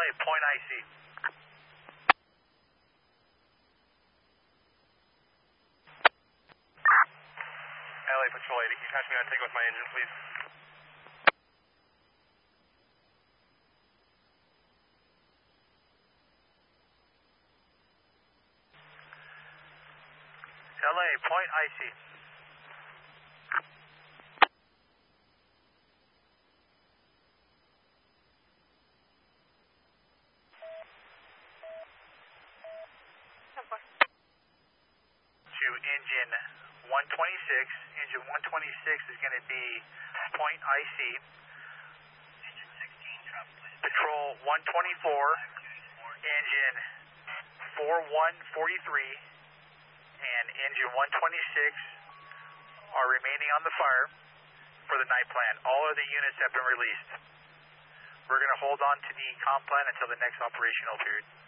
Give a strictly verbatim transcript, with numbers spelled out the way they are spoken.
A, point I C. L A Patrol eighty, can you catch me on take with my engine, please? L A, point I C. To engine one twenty-six, engine one twenty-six is going to be point I C. Patrol one twenty-four, engine four one four three, and engine one twenty-six are remaining on the fire for the night plan. All of the units have been released. We're going to hold on to the comm plan until the next operational period.